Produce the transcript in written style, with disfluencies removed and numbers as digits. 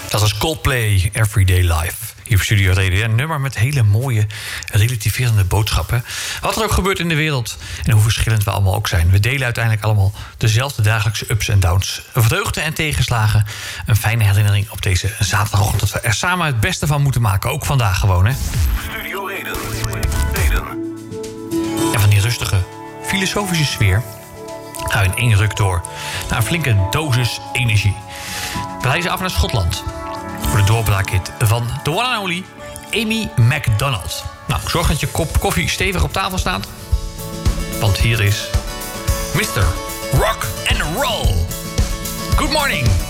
Dat was Coldplay, Everyday Life. Hier op Studio Reden. Een nummer met hele mooie, relativerende boodschappen. Wat er ook gebeurt in de wereld en hoe verschillend we allemaal ook zijn. We delen uiteindelijk allemaal dezelfde dagelijkse ups en downs. Vreugde en tegenslagen. Een fijne herinnering op deze zaterdagochtend dat we er samen het beste van moeten maken. Ook vandaag gewoon, hè. Studio Reden. En van die rustige, filosofische sfeer gaan we in één ruk door naar een flinke dosis energie. We reizen af naar Schotland voor de doorbraakhit van the one and only Amy Macdonald. Nou, zorg dat je kop koffie stevig op tafel staat, want hier is Mr. Rock and Roll. Good morning.